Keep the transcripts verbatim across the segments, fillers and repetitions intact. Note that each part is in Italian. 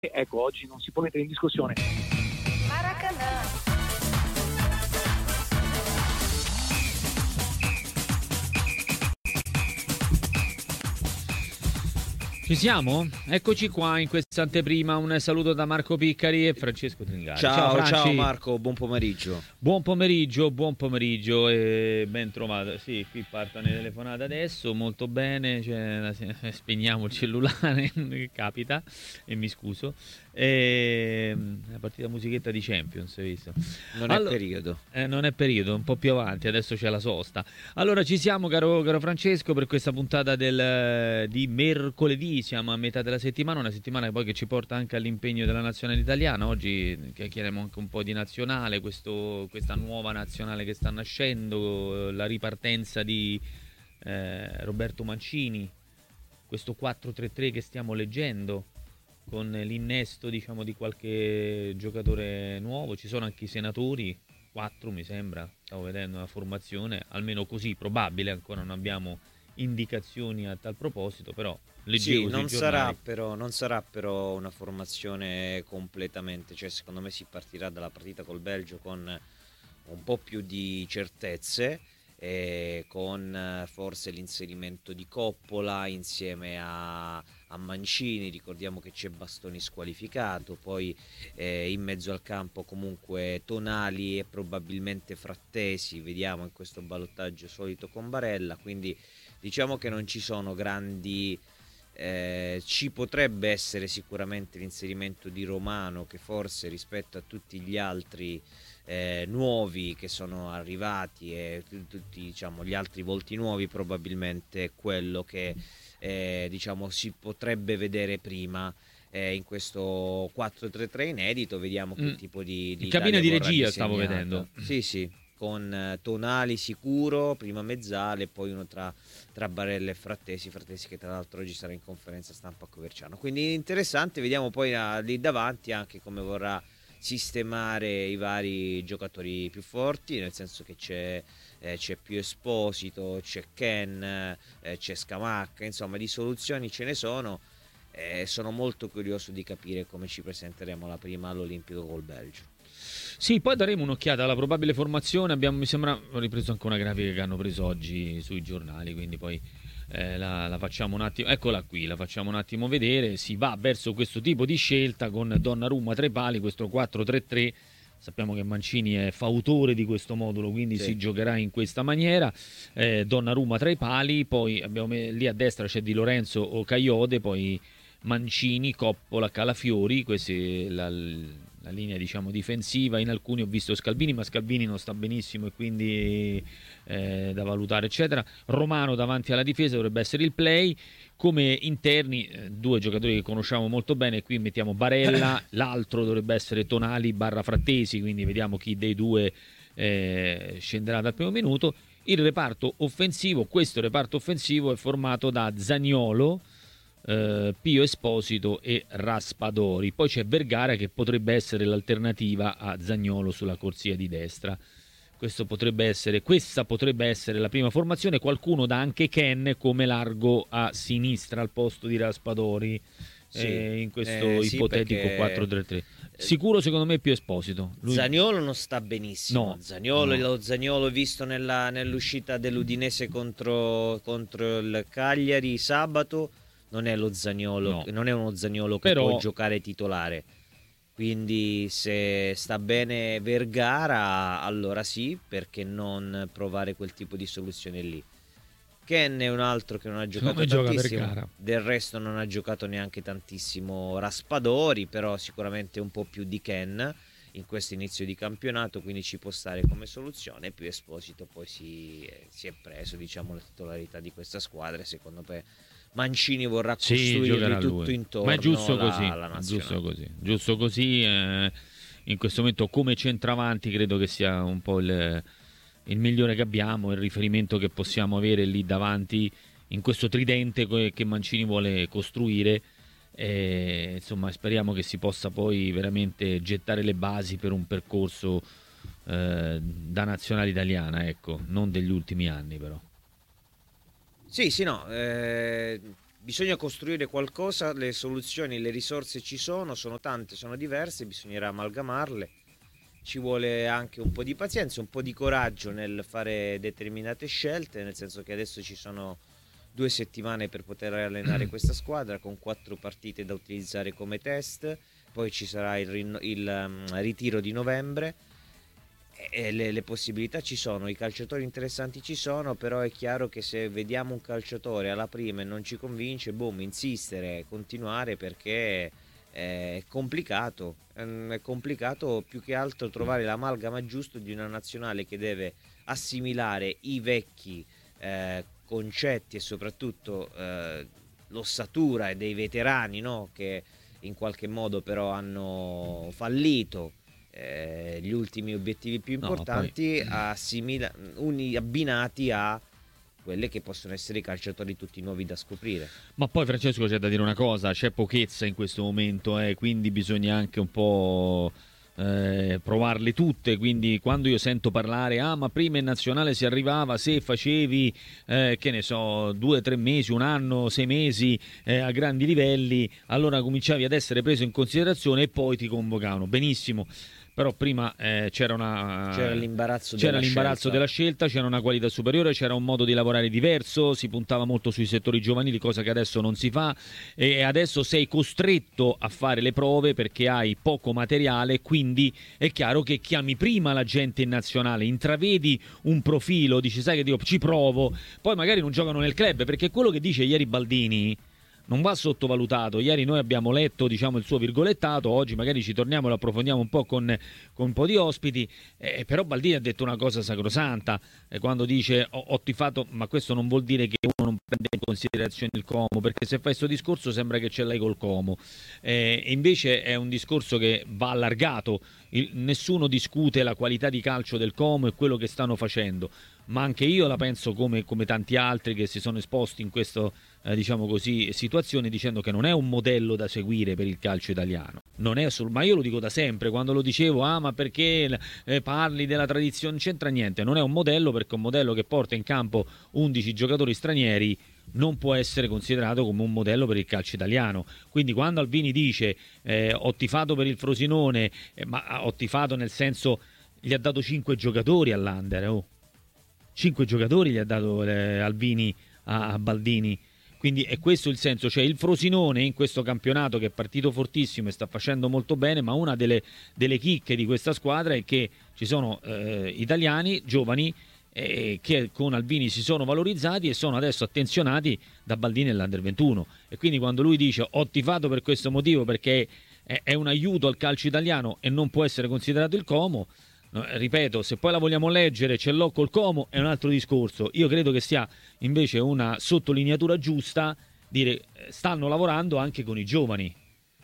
ecco, oggi non si può mettere in discussione. Maracanã. Ci siamo? Eccoci qua in questa anteprima. Un saluto da Marco Piccari e Francesco Tringari. Ciao, ciao, ciao Marco, buon pomeriggio. Buon pomeriggio, buon pomeriggio e ben trovato. Sì, qui partono le telefonate adesso, molto bene, cioè, spegniamo il cellulare, capita, e mi scuso. E la partita musichetta di Champions, hai visto? Non allora, è periodo. Eh, non è periodo, un po' più avanti, adesso c'è la sosta. Allora ci siamo, caro, caro Francesco, per questa puntata del, di mercoledì. Siamo a metà della settimana, una settimana poi che ci porta anche all'impegno della nazionale italiana. Oggi chiacchieremo anche un po' di nazionale, questo, questa nuova nazionale che sta nascendo, la ripartenza di eh, Roberto Mancini, questo quattro tre tre che stiamo leggendo, con l'innesto, diciamo, di qualche giocatore nuovo. Ci sono anche i senatori, quattro mi sembra, stavo vedendo la formazione, almeno così probabile, ancora non abbiamo indicazioni a tal proposito, però leggevo sì, non sui sarà, però, non sarà però una formazione completamente, cioè secondo me si partirà dalla partita col Belgio con un po' più di certezze, e con forse l'inserimento di Coppola insieme a, a Mancini. Ricordiamo che c'è Bastoni squalificato, poi eh, in mezzo al campo comunque Tonali e probabilmente Frattesi, vediamo in questo ballottaggio solito con Barella, quindi diciamo che non ci sono grandi... Eh, ci potrebbe essere sicuramente l'inserimento di Romano, che forse rispetto a tutti gli altri eh, nuovi che sono arrivati e t- tutti, diciamo, gli altri volti nuovi, probabilmente è quello che eh, diciamo si potrebbe vedere prima eh, in questo quattro tre tre inedito. Vediamo che Mm. tipo di, di cabina di Italia regia vorrà stavo disegnata. vedendo. Sì, sì, con eh, Tonali sicuro, prima mezzale, poi uno tra, tra Barella e Frattesi, Frattesi che tra l'altro oggi sarà in conferenza stampa a Coverciano. Quindi interessante, vediamo poi ah, lì davanti anche come vorrà sistemare i vari giocatori più forti, nel senso che c'è, eh, c'è più Esposito, c'è Ken, eh, c'è Scamacca, insomma di soluzioni ce ne sono. Eh, sono molto curioso di capire come ci presenteremo la prima all'Olimpico col Belgio. Sì, poi daremo un'occhiata alla probabile formazione. Abbiamo, mi sembra, ho ripreso anche una grafica che hanno preso oggi sui giornali, quindi poi eh, la, la facciamo un attimo, eccola qui, la facciamo un attimo vedere. Si va verso questo tipo di scelta con Donnarumma tra i pali, questo quattro tre tre. Sappiamo che Mancini è fautore di questo modulo, quindi Sì. si giocherà in questa maniera. Eh, Donnarumma tra i pali, poi abbiamo me- lì a destra c'è Di Lorenzo o Caiode, poi Mancini, Coppola, Calafiori, questa è la, la linea, diciamo, difensiva. In alcuni ho visto Scalvini, ma Scalvini non sta benissimo e quindi eh, da valutare, eccetera. Romano davanti alla difesa dovrebbe essere il play. Come interni, eh, due giocatori che conosciamo molto bene, qui mettiamo Barella, l'altro dovrebbe essere Tonali barra Frattesi, quindi vediamo chi dei due eh, scenderà dal primo minuto. Il reparto offensivo, questo reparto offensivo è formato da Zaniolo, Uh, Pio Esposito e Raspadori. Poi c'è Vergara che potrebbe essere l'alternativa a Zaniolo sulla corsia di destra. Questo potrebbe essere, questa potrebbe essere la prima formazione. Qualcuno dà anche Ken come largo a sinistra al posto di Raspadori, Sì, eh, in questo eh, sì, ipotetico perché quattro tre tre. Sicuro secondo me Pio Esposito. Lui... Zaniolo non sta benissimo. No, Zaniolo, no. Lo Zaniolo visto nella, nell'uscita dell'Udinese contro, contro il Cagliari sabato non è lo Zaniolo, No. non è uno Zaniolo che Però... può giocare titolare. Quindi se sta bene Vergara, allora sì, perché non provare quel tipo di soluzione lì. Ken è un altro che non ha giocato Come gioca tantissimo, Vergara? del resto non ha giocato neanche tantissimo Raspadori, però sicuramente un po' più di Ken in questo inizio di campionato, quindi ci può stare come soluzione. Più Esposito poi si, si è preso, diciamo, la titolarità di questa squadra e secondo me Mancini vorrà costruirgli sì, tutto lui. intorno. Ma è giusto la, così, la giusto così, giusto così. Eh, in questo momento come centravanti credo che sia un po' il, il migliore che abbiamo, il riferimento che possiamo avere lì davanti in questo tridente che Mancini vuole costruire. E, insomma, speriamo che si possa poi veramente gettare le basi per un percorso eh, da nazionale italiana, ecco, non degli ultimi anni però. Sì, sì, no, eh, bisogna costruire qualcosa, le soluzioni, le risorse ci sono, sono tante, sono diverse, bisognerà amalgamarle. Ci vuole anche un po' di pazienza, un po' di coraggio nel fare determinate scelte, nel senso che adesso ci sono due settimane per poter allenare questa squadra con quattro partite da utilizzare come test, poi ci sarà il, rin- il um, ritiro di novembre e le, le possibilità ci sono, i calciatori interessanti ci sono, però è chiaro che se vediamo un calciatore alla prima e non ci convince, boom, insistere, continuare, perché è complicato, è complicato più che altro trovare l'amalgama giusto di una nazionale che deve assimilare i vecchi eh, concetti e soprattutto eh, l'ossatura dei veterani, no? Che in qualche modo però hanno fallito eh, gli ultimi obiettivi più importanti, no, poi... assimila- uni abbinati a quelle che possono essere i calciatori tutti nuovi da scoprire. Ma poi, Francesco, c'è da dire una cosa, c'è pochezza in questo momento, eh, quindi bisogna anche un po' eh, provarle tutte. Quindi quando io sento parlare, ah ma prima in nazionale si arrivava se facevi eh, che ne so, due, tre mesi, un anno, sei mesi eh, a grandi livelli, allora cominciavi ad essere preso in considerazione e poi ti convocavano. Benissimo. Però prima eh, c'era, una, c'era l'imbarazzo, c'era della, l'imbarazzo scelta. della scelta, c'era una qualità superiore, c'era un modo di lavorare diverso, si puntava molto sui settori giovanili, cosa che adesso non si fa, e adesso sei costretto a fare le prove perché hai poco materiale, quindi è chiaro che chiami prima la gente in nazionale, intravedi un profilo, dici sai che Dio ci provo, poi magari non giocano nel club, perché quello che dice ieri Baldini non va sottovalutato. Ieri noi abbiamo letto, diciamo, il suo virgolettato, oggi magari ci torniamo e lo approfondiamo un po' con, con un po' di ospiti, eh, però Baldini ha detto una cosa sacrosanta eh, quando dice ho, ho tifato, ma questo non vuol dire che uno non prende in considerazione il Como, perché se fai questo discorso sembra che ce l'hai col Como, eh, invece è un discorso che va allargato. Il, nessuno discute la qualità di calcio del Como e quello che stanno facendo, ma anche io la penso come, come tanti altri che si sono esposti in questo eh, diciamo così situazione, dicendo che non è un modello da seguire per il calcio italiano, non è assolut- ma io lo dico da sempre, quando lo dicevo, ah ma perché eh, parli della tradizione, non c'entra niente, non è un modello, perché un modello che porta in campo undici giocatori stranieri non può essere considerato come un modello per il calcio italiano. Quindi quando Alvini dice eh, ho tifato per il Frosinone, eh, ma ho tifato nel senso gli ha dato cinque giocatori all'Under, oh. cinque giocatori gli ha dato eh, Alvini a, a Baldini, quindi è questo il senso, cioè il Frosinone in questo campionato che è partito fortissimo e sta facendo molto bene, ma una delle, delle chicche di questa squadra è che ci sono eh, italiani giovani eh, che con Alvini si sono valorizzati e sono adesso attenzionati da Baldini e l'Under ventuno, e quindi quando lui dice ho tifato per questo motivo perché è, è un aiuto al calcio italiano e non può essere considerato il Como, no, ripeto, se poi la vogliamo leggere ce l'ho col Como è un altro discorso. Io credo che sia invece una sottolineatura giusta dire stanno lavorando anche con i giovani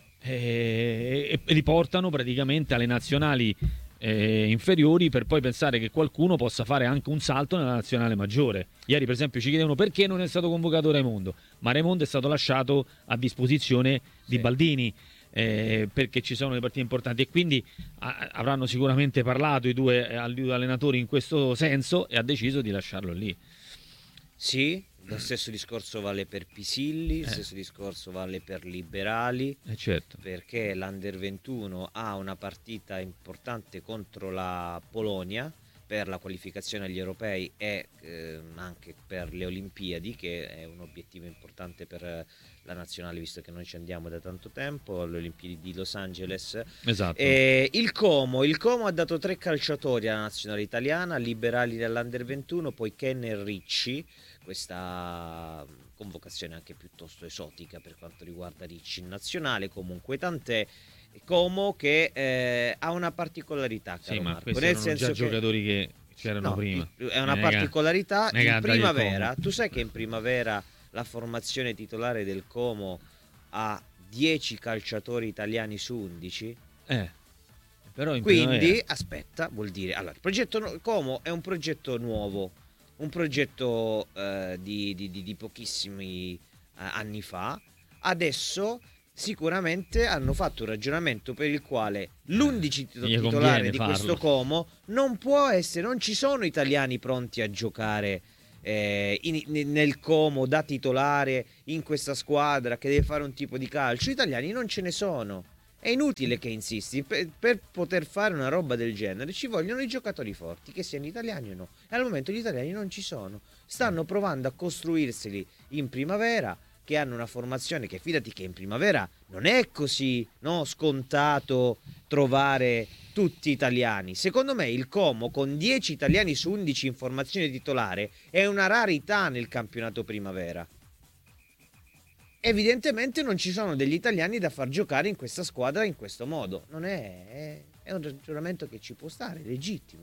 e, e li portano praticamente alle nazionali eh, inferiori, per poi pensare che qualcuno possa fare anche un salto nella nazionale maggiore. Ieri per esempio ci chiedevano perché non è stato convocato Raimondo, ma Raimondo è stato lasciato a disposizione di sì. Baldini, eh, perché ci sono le partite importanti, e quindi a, avranno sicuramente parlato i due, eh, due allenatori in questo senso, e ha deciso di lasciarlo lì. Sì, lo stesso discorso vale per Pisilli, lo Eh. stesso discorso vale per Liberali, Eh certo. perché l'Under ventuno ha una partita importante contro la Polonia per la qualificazione agli europei e eh, anche per le Olimpiadi, che è un obiettivo importante per la nazionale, visto che noi ci andiamo da tanto tempo alle Olimpiadi di Los Angeles. Esatto. E il Como, il Como ha dato tre calciatori alla nazionale italiana, Liberali dall'Under ventuno, poi Kenner Ricci, questa convocazione anche piuttosto esotica per quanto riguarda Ricci in nazionale, comunque tant'è. Como che eh, ha una particolarità, caro sì, ma Marco, questi nel erano senso già che giocatori che c'erano no, prima. È una Nega, particolarità nega, in primavera. Como. Tu sai che in primavera la formazione titolare del Como ha dieci calciatori italiani su undici? Eh. Però in Quindi, primavera... aspetta, vuol dire, allora, il progetto no- Como è un progetto nuovo, un progetto eh, di, di, di, di pochissimi eh, anni fa. Adesso sicuramente hanno fatto un ragionamento per il quale l'undici titolare di farlo. questo Como non può essere, non ci sono italiani pronti a giocare eh, in, nel Como da titolare in questa squadra che deve fare un tipo di calcio. Italiani non ce ne sono. È inutile che insisti, per, per poter fare una roba del genere ci vogliono i giocatori forti, che siano italiani o no, e al momento gli italiani non ci sono, stanno provando a costruirseli in primavera, che hanno una formazione che, fidati che in primavera non è così, no, scontato trovare tutti italiani. Secondo me il Como con dieci italiani su undici in formazione titolare è una rarità nel campionato primavera. Evidentemente non ci sono degli italiani da far giocare in questa squadra in questo modo. Non è, è, è un ragionamento che ci può stare, è legittimo.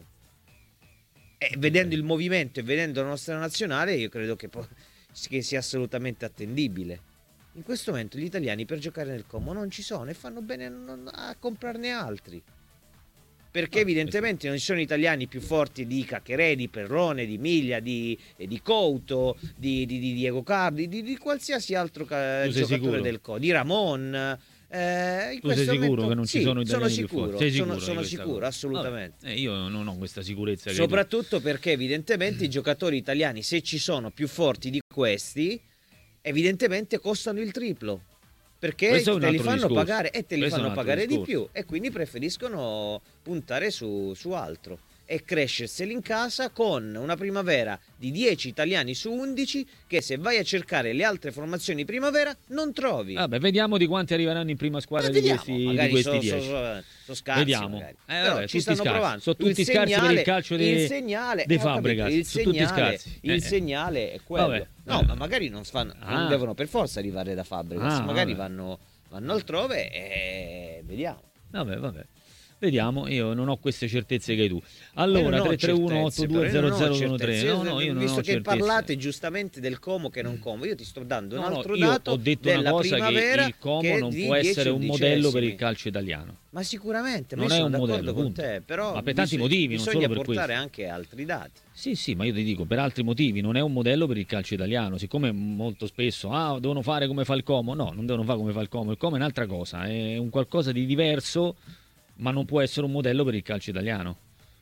E vedendo il movimento e vedendo la nostra nazionale, io credo che, po- che sia assolutamente attendibile. In questo momento gli italiani per giocare nel Como non ci sono e fanno bene a, non, a comprarne altri. Perché evidentemente non ci sono italiani più forti di Caccherè, di Perrone, di Miglia, di, di Couto, di, di, di Diego Cardi, di, di qualsiasi altro ca- giocatore sicuro? del Co, di Ramon. Eh, in Tu sei questo sicuro momento, che non ci sì, sono italiani sono più sicuro, forti? Sei sicuro sono, di sono questa sicuro, cosa? assolutamente. Vabbè, eh, io non ho questa sicurezza. Che Soprattutto perché evidentemente i giocatori italiani, se ci sono più forti di questi, evidentemente costano il triplo. Perché Questo è te un li altro discorso. discorso. pagare e te li Questo fanno pagare di discorso. più e quindi preferiscono puntare su, su altro e crescerseli in casa con una primavera di dieci italiani su undici che se vai a cercare le altre formazioni primavera non trovi. Vabbè, vediamo di quanti arriveranno in prima squadra Eh, di vediamo, questi, magari di questi so, dieci. so, so, so scarsi, Vediamo. magari. Eh, Però vabbè, ci tutti stanno scarsi. provando. Sono tutti Il scarsi per segnale- il calcio dei- il segnale, dei eh, ho capito, Fabregas. il Sono tutti segnale, scarsi. il Eh, eh. segnale è quello. Vabbè. No, Eh. ma magari non, fanno, Ah. non devono per forza arrivare da Fabregas, Ah, magari vabbè. vanno, vanno altrove e vediamo. Vabbè, vabbè. Vediamo, io non ho queste certezze che hai tu. Allora, Io non ho tre tre uno otto due zero zero uno tre. certezze, No, no, io non visto ho che certezze. parlate giustamente del Como che non Como, io ti sto dando un No, no, altro io dato ho detto della una cosa, che primavera il Como che non di può essere un dieci modello per il undicesimi. calcio italiano. Ma sicuramente, ma Non io è sono un d'accordo modello, con punto. te, però Ma per tanti bisog- motivi, non bisogna solo per portare questo. anche altri dati. Sì, sì, ma io ti dico, per altri motivi, non è un modello per il calcio italiano, siccome molto spesso, ah, devono fare come fa il Como. No, non devono fare come fa il Como, il Como è un'altra cosa, è un qualcosa di diverso, ma non può essere un modello per il calcio italiano.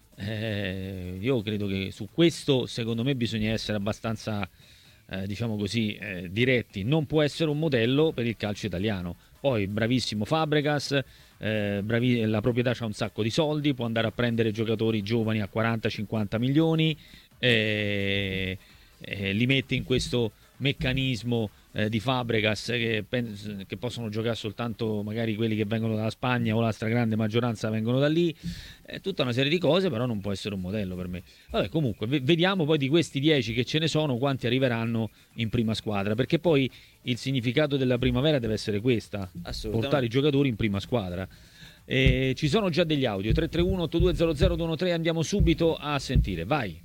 Eh, io credo che su questo, secondo me, bisogna essere abbastanza, eh, diciamo così, eh, diretti. Non può essere un modello per il calcio italiano. Poi, bravissimo Fabregas, eh, bravi- la proprietà c'ha un sacco di soldi, può andare a prendere giocatori giovani a quaranta cinquanta milioni, eh, eh, li mette in questo meccanismo eh, di Fabregas che, pen- che possono giocare soltanto magari quelli che vengono dalla Spagna o la stragrande maggioranza vengono da lì. È tutta una serie di cose, però non può essere un modello per me. Vabbè, comunque v- vediamo poi di questi dieci che ce ne sono quanti arriveranno in prima squadra, perché poi il significato della primavera deve essere questa: Assolutamente. portare i giocatori in prima squadra. Eh, ci sono già degli audio tre tre uno otto due zero zero due uno tre, andiamo subito a sentire, vai.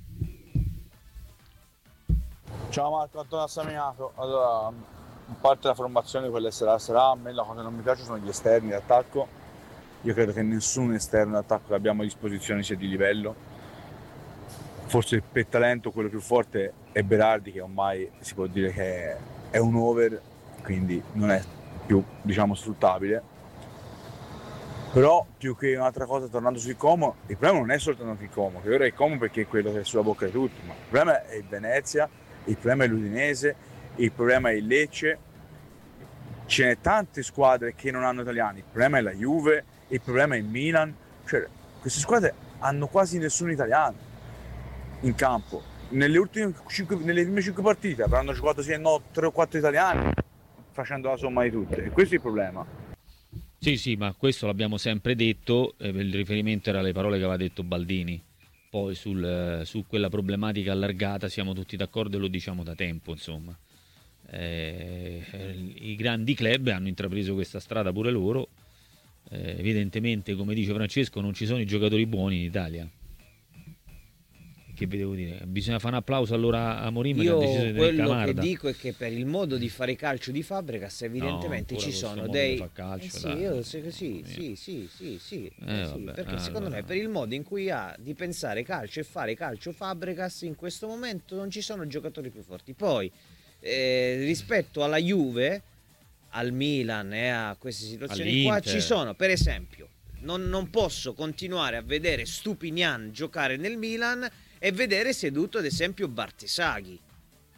Ciao Marco, Antonio Assamiato. Allora, a parte la formazione, quella sarà sarà, a me la cosa che non mi piace sono gli esterni d'attacco. Io credo che nessun esterno d'attacco che abbiamo a disposizione sia di livello. Forse per talento quello più forte è Berardi, che ormai si può dire che è un over, quindi non è più, diciamo, sfruttabile. Però più che un'altra cosa, tornando sul Como, il problema non è soltanto il Como, che ora è il Como perché è quello che è sulla bocca di tutti, ma il problema è il Venezia, il problema è l'Udinese, il problema è il Lecce. Ce ne tante squadre che non hanno italiani, il problema è la Juve, il problema è il Milan, cioè queste squadre hanno quasi nessun italiano in campo. Nelle ultime cinque, nelle prime cinque partite avranno giocato sì e no tre o quattro italiani, facendo la somma di tutte, e questo è il problema. Sì, sì, ma questo l'abbiamo sempre detto, eh, il riferimento era alle parole che aveva detto Baldini. Poi sul, eh, su quella problematica allargata siamo tutti d'accordo e lo diciamo da tempo, insomma. Eh, i grandi club hanno intrapreso questa strada pure loro. Eh, evidentemente, come dice Francesco, non ci sono i giocatori buoni in Italia. Che vi devo dire? Bisogna fare un applauso allora a Mourinho, che ha Io deciso di tenere quello che Camarda. dico è che per il modo di fare calcio di Fabregas evidentemente ancora ci questo sono modo dei di far calcio, eh sì, dai. io so che sì, Sì. sì, sì, sì, sì, Eh, eh sì, vabbè, perché allora. secondo me per il modo in cui ha di pensare calcio e fare calcio Fabregas in questo momento non ci sono giocatori più forti. Poi eh, rispetto alla Juve, al Milan e a queste situazioni qua All'Inter. ci sono, per esempio, non, non posso continuare a vedere Stupinian giocare nel Milan e vedere seduto ad esempio Bartesaghi.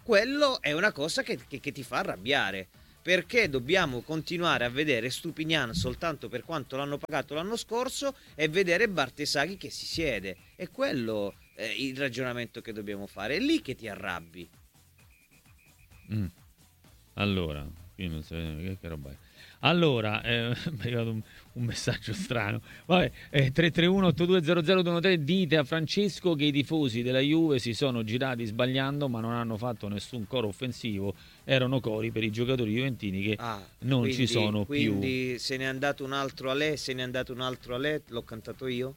quello è una cosa che, che, che ti fa arrabbiare, perché dobbiamo continuare a vedere Stupinian soltanto per quanto l'hanno pagato l'anno scorso e vedere Bartesaghi che si siede. È quello eh, il ragionamento che dobbiamo fare, è lì che ti arrabbi. Mm. Allora, qui non so, che, che roba è. Allora, eh, mi è arrivato un, un messaggio strano. Vabbè, eh, tre tre uno otto due zero zero due uno tre, dite a Francesco che i tifosi della Juve si sono girati sbagliando, ma non hanno fatto nessun coro offensivo. Erano cori per i giocatori juventini che ah, non quindi, ci sono quindi più. Quindi se n'è andato un altro a lei, se n'è andato un altro a lei, l'ho cantato io?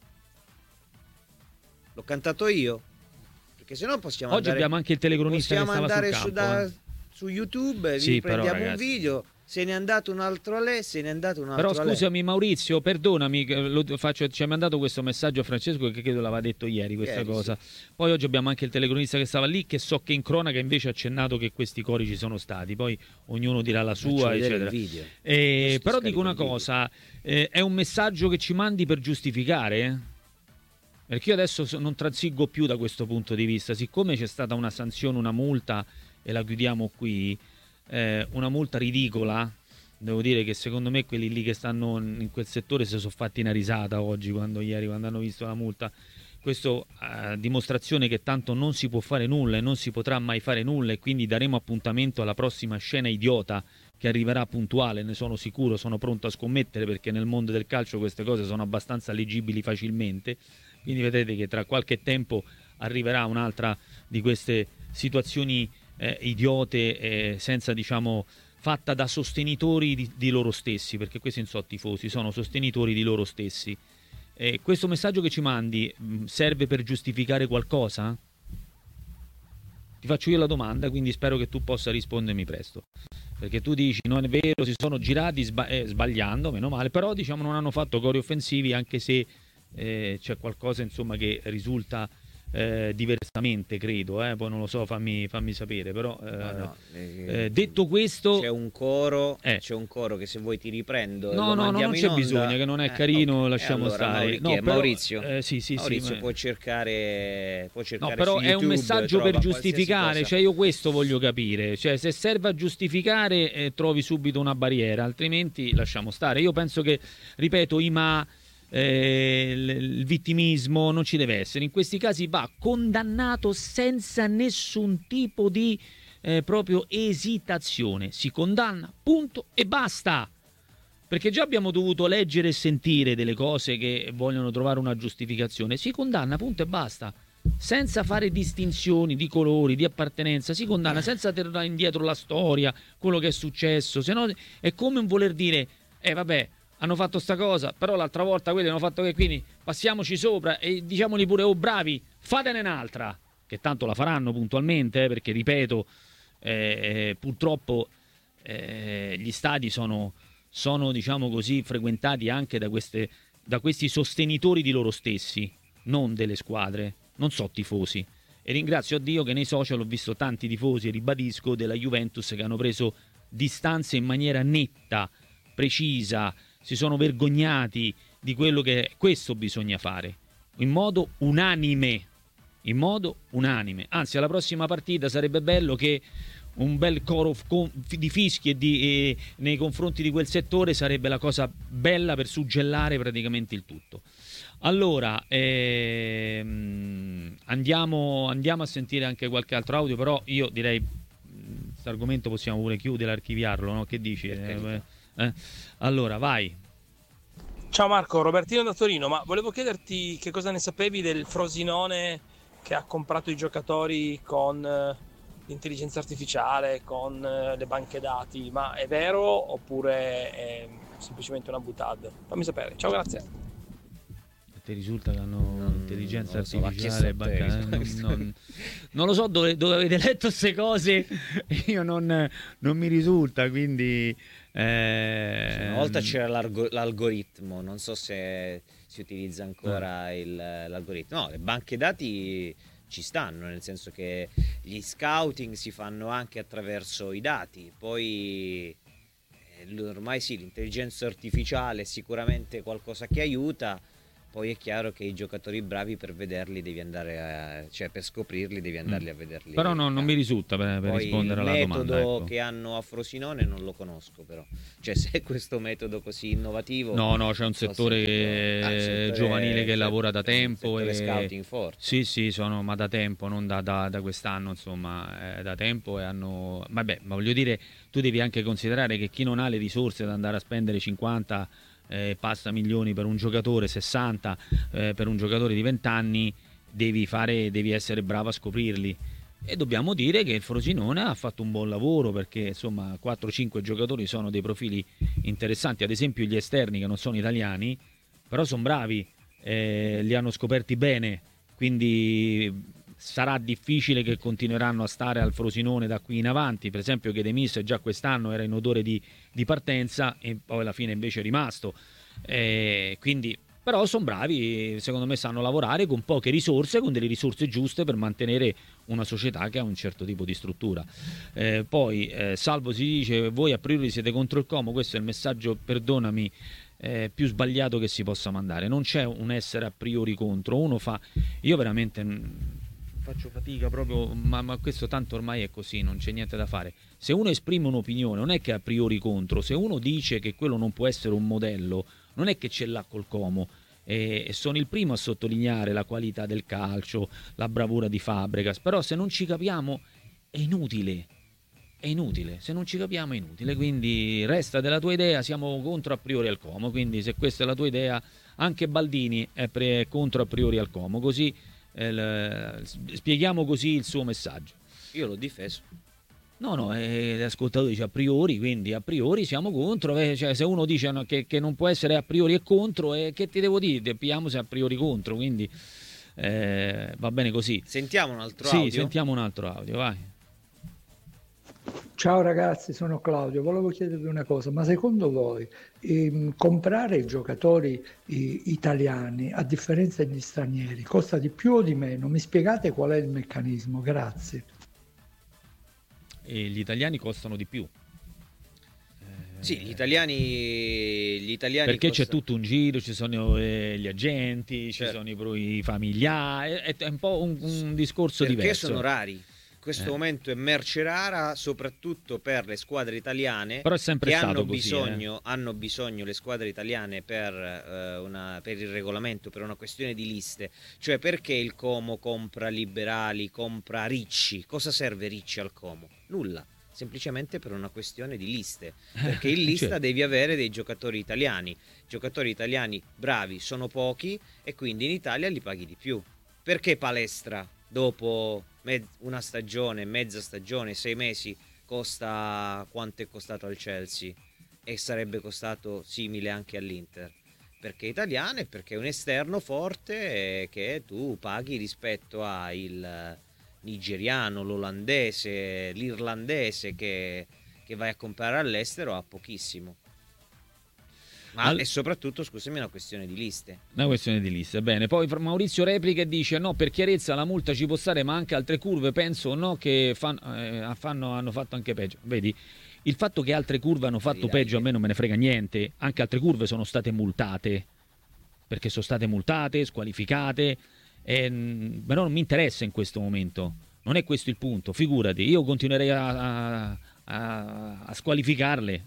L'ho cantato io? Perché se no possiamo Oggi andare, abbiamo anche il telecronista che possiamo stava andare sul su, campo. da, eh. su YouTube, Sì, vi però, prendiamo un ragazzi, video. Se n'è andato un altro a lei, se n'è andato un altro Però a lei. scusami Maurizio, perdonami, lo faccio, ci ha mandato questo messaggio a Francesco che credo l'aveva detto ieri questa Ieri, cosa. sì. Poi oggi abbiamo anche il telecronista che stava lì, che so che in cronaca invece ha accennato che questi cori ci sono stati. Poi ognuno dirà la Faccio sua, vedere eccetera. il video. Eh, Adesso però scarico dico una il video. cosa, eh, è un messaggio che ci mandi per giustificare? eh? Perché io adesso so- non transigo più da questo punto di vista. Siccome c'è stata una sanzione, una multa, e la chiudiamo qui, eh, una multa ridicola. Devo dire che secondo me quelli lì che stanno in quel settore si sono fatti una risata oggi, quando ieri, quando hanno visto la multa. Questo a dimostrazione che tanto non si può fare nulla e non si potrà mai fare nulla, e quindi daremo appuntamento alla prossima scena idiota che arriverà puntuale, ne sono sicuro, sono pronto a scommettere, perché nel mondo del calcio queste cose sono abbastanza leggibili facilmente. Quindi vedrete che tra qualche tempo arriverà un'altra di queste situazioni eh, idiote, eh, senza, diciamo, fatta da sostenitori di, di loro stessi, perché questi non sono tifosi, sono sostenitori di loro stessi. Eh, questo messaggio che ci mandi mh, serve per giustificare qualcosa? Ti faccio io la domanda, quindi spero che tu possa rispondermi presto. Perché tu dici non è vero, si sono girati sba- eh, sbagliando, meno male, però diciamo non hanno fatto cori offensivi, anche se eh, c'è qualcosa insomma che risulta eh, diversamente, credo, eh? Poi non lo so, fammi, fammi sapere, però eh, No, no, eh, eh, detto questo, c'è un coro, eh. c'è un coro che se vuoi ti riprendo. no, lo no, no, mandiamo non in c'è onda. bisogno, che non è Eh, carino, ok. lasciamo allora, stare. Mauri- No, chi è? però- Maurizio? eh, sì, sì, Maurizio sì, ma- può cercare, può cercare No, però su è un YouTube, messaggio trova per qualsiasi giustificare, cosa. cioè io questo voglio capire, cioè se serve a giustificare eh, trovi subito una barriera, altrimenti lasciamo stare. Io penso che, ripeto, i ma, eh, il, il vittimismo non ci deve essere, in questi casi va condannato senza nessun tipo di eh, proprio esitazione, si condanna, punto e basta. Perché già abbiamo dovuto leggere e sentire delle cose che vogliono trovare una giustificazione. Si condanna, punto e basta. Senza fare distinzioni di colori, di appartenenza. Si condanna senza tirare indietro la storia, quello che è successo. Se no è come un voler dire, eh vabbè, hanno fatto sta cosa, però l'altra volta quelli hanno fatto che, quindi passiamoci sopra e diciamoli pure, oh bravi, fatene un'altra. Che tanto la faranno puntualmente, eh, perché, ripeto, eh, purtroppo eh, gli stadi sono... sono, diciamo così, frequentati anche da, queste, da questi sostenitori di loro stessi, non delle squadre, non so tifosi. E ringrazio a Dio che nei social ho visto tanti tifosi, ribadisco, della Juventus che hanno preso distanze in maniera netta, precisa, si sono vergognati di quello che questo bisogna fare, in modo unanime, in modo unanime. Anzi, alla prossima partita sarebbe bello che un bel coro di fischi e di, e, nei confronti di quel settore sarebbe la cosa bella per suggellare praticamente il tutto. Allora, ehm, andiamo, andiamo a sentire anche qualche altro audio, però io direi questo argomento possiamo pure chiudere, archiviarlo, no? Che dici? Eh, eh? Allora, vai. Ciao Marco, Robertino da Torino, ma volevo chiederti che cosa ne sapevi del Frosinone che ha comprato i giocatori con eh, l'intelligenza artificiale, con eh, le banche dati, ma è vero oppure è semplicemente una boutade? Fammi sapere, ciao, grazie. Ti risulta che hanno Non- intelligenza non lo so, l'ha artificiale? chiesto a te, banca- mi non, sa. non- non lo so dove, dove avete letto queste cose, io non, non mi risulta, quindi... eh, Una volta c'era l'argo- l'algoritmo, non so se si utilizza ancora Eh. il- l'algoritmo. No, le banche dati ci stanno, nel senso che gli scouting si fanno anche attraverso i dati. Poi eh, ormai sì, l'intelligenza artificiale è sicuramente qualcosa che aiuta, poi è chiaro che i giocatori bravi per vederli devi andare a, cioè per scoprirli devi andarli a vederli. Però no, non mi risulta per, per rispondere alla domanda. Il metodo ecco. che hanno a Frosinone non lo conosco, però. Cioè, se è questo metodo così innovativo. No, no, c'è un settore, ah, settore giovanile che lavora da tempo. E scouting forte. Sì, sì, sono, ma da tempo, non da, da, da quest'anno, insomma, eh, da tempo e hanno. Vabbè, ma voglio dire, tu devi anche considerare che chi non ha le risorse da andare a spendere cinquanta Eh, passa milioni per un giocatore, sessanta eh, per un giocatore di venti anni, devi fare, devi essere bravo a scoprirli. E dobbiamo dire che il Frosinone ha fatto un buon lavoro, perché insomma quattro cinque giocatori sono dei profili interessanti, ad esempio gli esterni che non sono italiani, però sono bravi, eh, li hanno scoperti bene, quindi sarà difficile che continueranno a stare al Frosinone da qui in avanti. Per esempio che De Miss già quest'anno era in odore di, di partenza e poi alla fine invece è rimasto, eh, quindi però sono bravi, secondo me sanno lavorare con poche risorse, con delle risorse giuste per mantenere una società che ha un certo tipo di struttura. Eh, poi eh, Salvo si dice: voi a priori siete contro il Como. Questo è il messaggio, perdonami, eh, più sbagliato che si possa mandare. Non c'è un essere a priori contro. Uno fa, io veramente faccio fatica proprio, ma, ma questo tanto ormai è così, non c'è niente da fare. Se uno esprime un'opinione non è che è a priori contro, se uno dice che quello non può essere un modello non è che ce l'ha col Como. E sono il primo a sottolineare la qualità del calcio, la bravura di Fabregas, però se non ci capiamo è inutile, è inutile, se non ci capiamo è inutile, quindi resta della tua idea, siamo contro a priori al Como, quindi se questa è la tua idea anche Baldini è pre- contro a priori al Como, così eh, l- spieghiamo così il suo messaggio. Io l'ho difeso. No, no, eh, l'ascoltatore dice a priori, quindi a priori siamo contro, eh, cioè se uno dice no, che, che non può essere a priori e contro, eh, che ti devo dire? Pigliamo se a priori contro, quindi eh, va bene così. Sentiamo un altro sì, audio? Sì, sentiamo un altro audio, vai. Ciao ragazzi, sono Claudio, volevo chiedervi una cosa, ma secondo voi ehm, comprare i giocatori i, italiani a differenza degli stranieri costa di più o di meno? Mi spiegate qual è il meccanismo? Grazie. E gli italiani costano di più. Sì, gli italiani, gli italiani perché costano... c'è tutto un giro, ci sono eh, gli agenti, certo. Ci sono i, pro- i familiari, è, è un po' un, un discorso perché diverso. Perché sono rari. In questo eh. momento è merce rara, soprattutto per le squadre italiane. Però è sempre che stato hanno così, bisogno, eh. hanno bisogno le squadre italiane per, eh, una, per il regolamento, per una questione di liste. Cioè, perché il Como compra Liberali, compra Ricci? Cosa serve Ricci al Como? Nulla. Semplicemente per una questione di liste, perché in lista certo. devi avere dei giocatori italiani, giocatori italiani bravi sono pochi e quindi in Italia li paghi di più. Perché Palestra dopo mezz- una stagione, mezza stagione, sei mesi costa quanto è costato al Chelsea e sarebbe costato simile anche all'Inter? Perché è italiano e perché è un esterno forte che tu paghi rispetto a il nigeriano, l'olandese, l'irlandese che, che vai a comprare all'estero a pochissimo. Ma All... e soprattutto, scusami, è una questione di liste. Una questione di liste, bene. Poi Maurizio replica e dice: no, per chiarezza la multa ci può stare, ma anche altre curve penso no che fan, eh, fanno, hanno fatto anche peggio. Vedi, il fatto che altre curve hanno fatto peggio a me non me ne frega niente. Anche altre curve sono state multate, perché sono state multate, squalificate. Eh, però non mi interessa in questo momento, non è questo il punto, figurati, io continuerei a, a, a, a squalificarle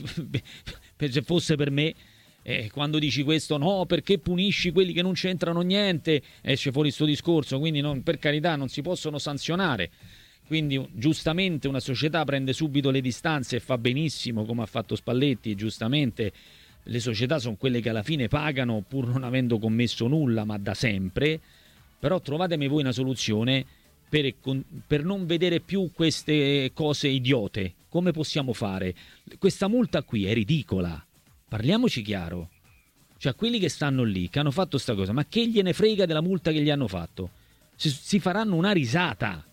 se fosse per me. Eh, quando dici questo, no, perché punisci quelli che non c'entrano niente, esce fuori sto discorso, quindi non, per carità non si possono sanzionare, quindi giustamente una società prende subito le distanze e fa benissimo come ha fatto Spalletti, giustamente le società sono quelle che alla fine pagano pur non avendo commesso nulla, ma da sempre. Però trovatemi voi una soluzione per, per non vedere più queste cose idiote. Come possiamo fare? Questa multa qui è ridicola, parliamoci chiaro. Cioè quelli che stanno lì, che hanno fatto sta cosa, ma che gliene frega della multa che gli hanno fatto? Si, si faranno una risata.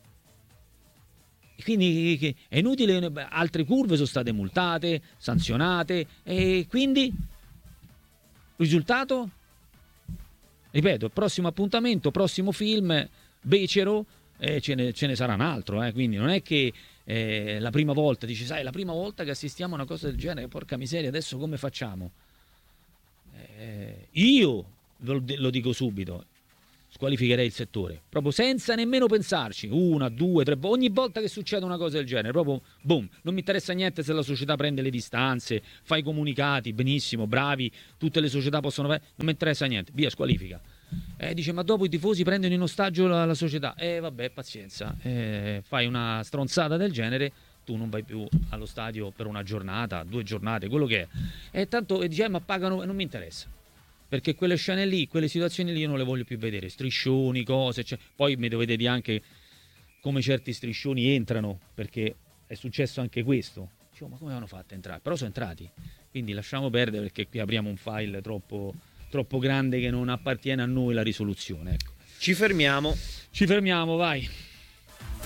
Quindi è inutile, altre curve sono state multate, sanzionate, e quindi risultato? Ripeto, prossimo appuntamento, prossimo film, becero, eh, ce, ne, ce ne sarà un altro, eh, quindi non è che eh, la prima volta, dici, sai, la prima volta che assistiamo a una cosa del genere, porca miseria, adesso come facciamo? Eh, io lo, lo dico subito, squalificherei il settore, proprio senza nemmeno pensarci, una, due, tre, ogni volta che succede una cosa del genere, proprio boom, non mi interessa niente se la società prende le distanze, fa i comunicati, benissimo, bravi, tutte le società possono fare, non mi interessa niente, via, squalifica. Eh, dice, ma dopo i tifosi prendono in ostaggio la, la società, eh vabbè, pazienza, eh, fai una stronzata del genere, tu non vai più allo stadio per una giornata, due giornate, quello che è, e tanto e dice, eh, ma pagano, non mi interessa. Perché quelle scene lì, quelle situazioni lì io non le voglio più vedere, striscioni, cose, cioè, poi mi dovete dire anche come certi striscioni entrano, perché è successo anche questo. Dicevo, ma come hanno fatto a entrare? Però sono entrati, quindi lasciamo perdere perché qui apriamo un file troppo, troppo grande che non appartiene a noi la risoluzione. Ecco. Ci fermiamo. Ci fermiamo, vai.